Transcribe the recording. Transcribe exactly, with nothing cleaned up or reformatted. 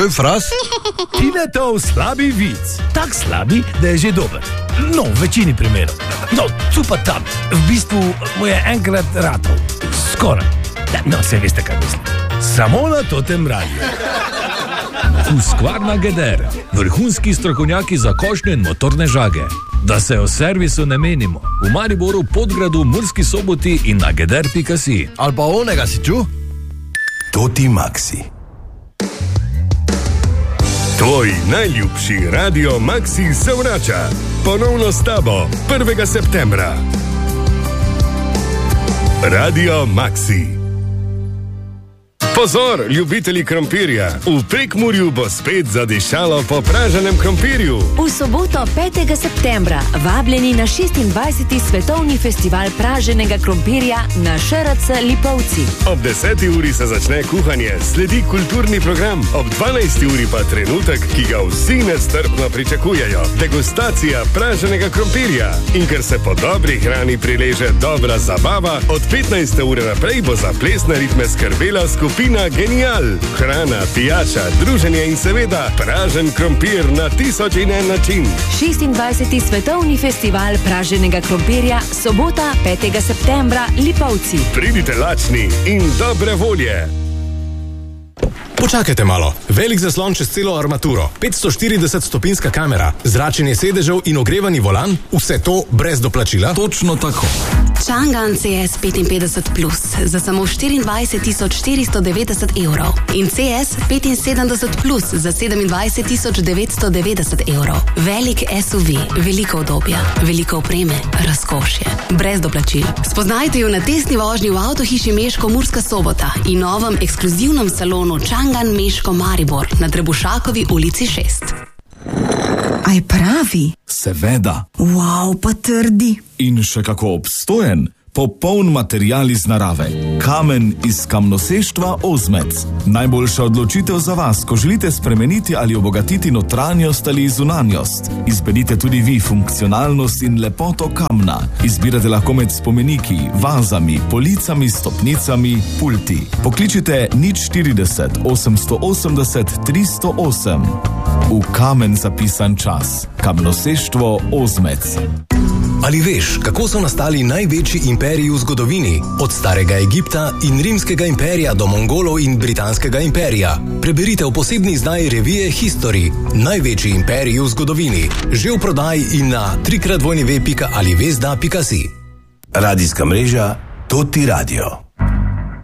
Tvoj fras? Tinetov slabi vic. Tak slabi, da je že dober. No, v večini primerov. No, tu pa tam. V bistvu mu je enkrat ratov. Skoraj. No, se veste, kaj mislim. Samo na Totem radiju. Husqvarna Geder. Vrhunski strokovnjaki za košnje in motorne žage. Da se o servisu ne menimo. V Mariboru, Podgradu, Murski Soboti in na geder pika si. Ali pa onega si ču? Toti Maxi. Tvoj najljubši Radio Maxi se vrača. Ponovno s tabo prvega septembra. Radio Maxi. Pozor, ljubitelji krompirja! V Prekmurju bo spet zadišalo po praženem krompirju. V soboto petega septembra vabljeni na šestindvajseti svetovni festival praženega krompirja na Š R C Lipovci. Ob deseti uri se začne kuhanje, sledi kulturni program, ob dvanajsti uri pa trenutek, ki ga vsi nestrpno pričakujejo. Degustacija praženega krompirja. In ker se po dobri hrani prileže dobra zabava, od petnajste ure naprej bo za plesne ritme skrbela skupina Genial. Hrana, pijača, druženje in seveda pražen krompir na tisoč in en način. šestindvajseti svetovni festival praženega krompirja, sobota petega septembra, Lipovci. Pridite lačni in dobre volje. Počakajte malo. Velik zaslon čez celo armaturo, petsto štirideset stopinska kamera, zračenje sedežev in ogrevani volan, vse to brez doplačila? Točno tako. Chang'an C S petinpetdeset plus za samo štiriindvajset tisoč štiristo devetdeset evrov in C S petinsedemdeset plus za sedemindvajset tisoč devetsto devetdeset evrov. Velik S U V, veliko udobja, veliko opreme, razkošje, brez doplačil. Spoznajte jo na testni vožnji v avtohiši Meško Murska Sobota in novem ekskluzivnem salonu Chang'an Meško Maribor na Trebušakovi ulici šest. Aj pravi? Seveda. Wow, pa trdi. In še kako obstojen. Popoln material iz narave. Kamen iz kamnoseštva Ozmec. Najboljša odločitev za vas, ko želite spremeniti ali obogatiti notranjost ali zunanjost. Izberite tudi vi funkcionalnost in lepoto kamna. Izbirate lahko med spomeniki, vazami, policami, stopnicami, pulti. Pokličite nič štirideset osemsto osemdeset tristo osem. V kamen zapisan čas. Kamnoseštvo Ozmec. Ali veš, kako so nastali največji imperiji v zgodovini? Od starega Egipta in rimskega imperija do Mongolov in britanskega imperija. Preberite v posebni izdaji revije History. Največji imperiji v zgodovini. Že v prodaji in na tri krat dvojni ve pika ali vezda pika si. Radijska mreža Toti Radio.